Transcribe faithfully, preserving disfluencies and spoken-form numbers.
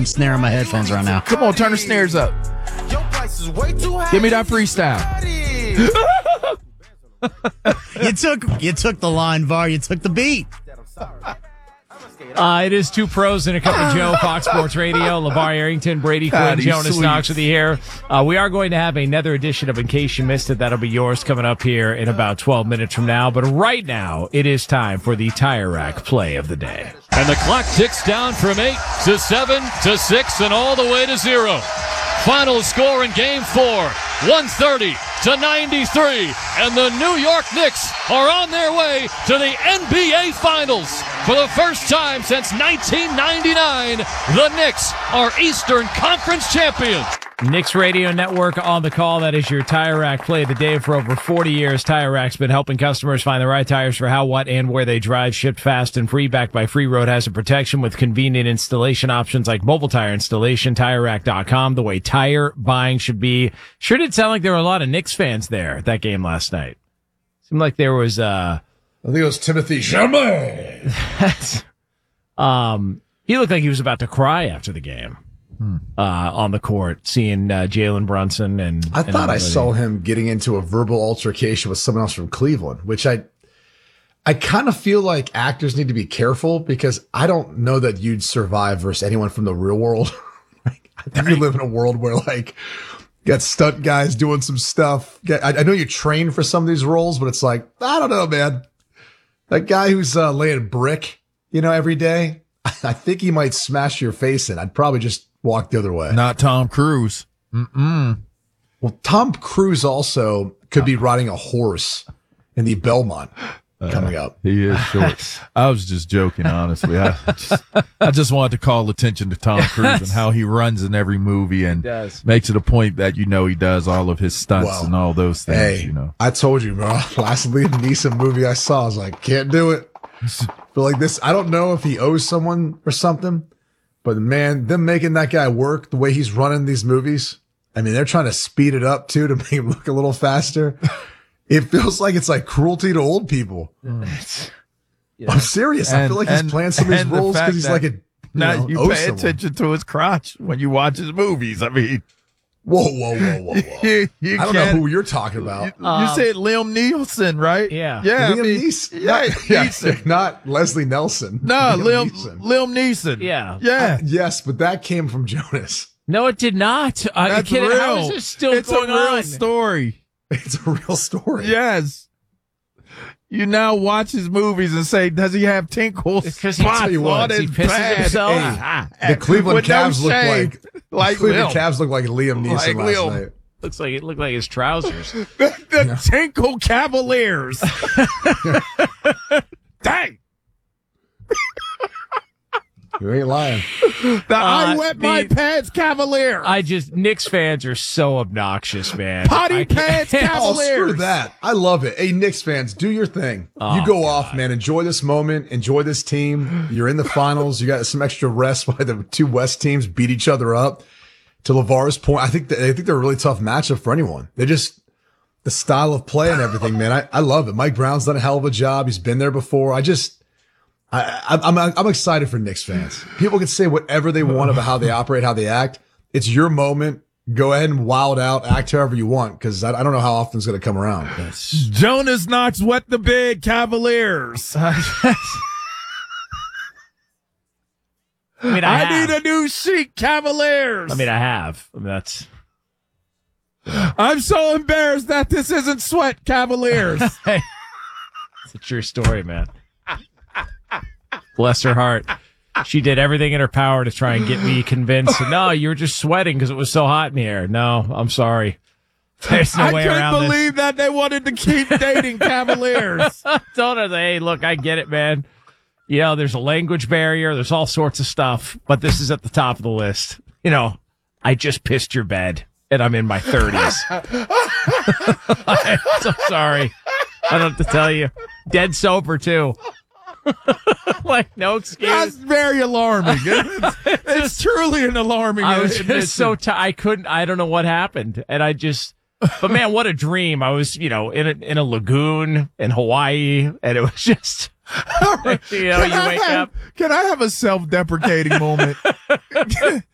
and snare in my headphones right now. Come on, turn the snares up. Give me that freestyle. you took you took the line, Var. You took the beat. Uh, it is two pros and a cup of Joe, Fox Sports Radio. LeVar Arrington, Brady Quinn, God, Jonas sweet. Knox with you here. Uh, we are going to have another edition of In Case You Missed It. That'll be yours coming up here in about twelve minutes from now. But right now, it is time for the Tire Rack play of the day. And the clock ticks down from eight to seven to six and all the way to zero. Final score in game four, one thirty to ninety-three. And the New York Knicks are on their way to the N B A Finals. For the first time since nineteen ninety-nine, the Knicks are Eastern Conference champions. Knicks Radio Network on the call. That is your Tire Rack play of the day. For over forty years, Tire Rack's been helping customers find the right tires for how, what, and where they drive. Shipped fast and free, backed by free road hazard protection with convenient installation options like mobile tire installation. Tire Rack dot com, the way tire buying should be. Sure did sound like there were a lot of Knicks fans there at that game last night. Seemed like there was, uh... I think it was Timothy Chalamet. um, he looked like he was about to cry after the game. Hmm. Uh, on the court, seeing uh, Jalen Brunson and I and thought I everybody. saw him getting into a verbal altercation with someone else from Cleveland, which I, I kind of feel like actors need to be careful because I don't know that you'd survive versus anyone from the real world. Like, I think we live in a world where like you got stunt guys doing some stuff. I, I know you train for some of these roles, but it's like I don't know, man. That guy who's uh, laying brick, you know, every day. I think he might smash your face in. I'd probably just walk the other way. Not Tom Cruise. Mm-mm. Well, Tom Cruise also could be riding a horse in the Belmont coming up. He is short. I was just joking, honestly. I just, I just wanted to call attention to Tom Cruise and how he runs in every movie and does. makes it a point that you know he does all of his stunts Well, and all those things. Hey, you know, I told you, bro. Last Liam Neeson movie I saw, I was like, can't do it. But like this, I don't know if he owes someone or something, but man, them making that guy work the way he's running these movies. I mean, they're trying to speed it up too to make him look a little faster. It feels like it's like cruelty to old people. Mm. I'm serious. I And- feel like he's and- playing some of these and the roles fact because he's that like a, you now know, you owes pay someone. attention to his crotch when you watch his movies. I mean, Whoa, whoa, whoa, whoa, whoa. you, you I don't know can't- who you're talking about. You, you said Liam Neeson, right? Yeah. Yeah. I Liam mean, Neeson. Yeah, Not, yeah, Neeson. not Leslie Nelson. No, Liam, Neeson. Liam Neeson. Yeah. Yeah. Yes, but that came from Jonas. No, it did not. Uh, That's kidding? real. How is this still it's going a real on? story. It's a real story. Yes. You now watch his movies and say, does he have tinkles? Because he, spots you what, on he his pisses pad? himself. The Cleveland With no Cavs look shade. like like the Cleveland Liam. Cavs look like Liam Neeson Like last Liam. night. Looks like it looked like his trousers. The, the Tinkle Cavaliers. Dang. You ain't lying. The I Uh, wet my the- pants Cavalier. I just Knicks fans are so obnoxious, man. Potty I can't- pants Oh, Cavaliers. screw that. I love it. Hey, Knicks fans, do your thing. Oh, you go God. off, man. Enjoy this moment. Enjoy this team. You're in the finals. You got some extra rest while the two West teams beat each other up. To LeVar's point, I think that, I think they're a really tough matchup for anyone. They just, the style of play and everything, man. I, I love it. Mike Brown's done a hell of a job. He's been there before. I just, I, I'm, I'm, I'm excited for Knicks fans. People can say whatever they want about how they operate, how they act. It's your moment. Go ahead and wild out, act however you want, because I, I don't know how often it's going to come around. Jonas Knox wet the bed Cavaliers. I mean, I, I have. need a new chic Cavaliers. I mean, I have. I mean, that's. I'm so embarrassed that this isn't sweat Cavaliers. It's a true story, man. Bless her heart. She did everything in her power to try and get me convinced. No, you were just sweating because it was so hot in here. No, I'm sorry. There's no I way couldn't around believe that they wanted to keep dating Cavaliers. this. Told her, hey, look, I get it, man. You know, there's a language barrier. There's all sorts of stuff, but this is at the top of the list. You know, I just pissed your bed and I'm in my thirties. I'm so sorry. I don't have to tell you. Dead sober, too. Like, no excuse. That's very alarming. It's, it's truly an alarming I was admission. just so tired. I couldn't, I don't know what happened. And I just, but man, what a dream. I was, you know, in a, in a lagoon in Hawaii and it was just, you know, Can you I wake have- up. Can I have a self-deprecating moment? can,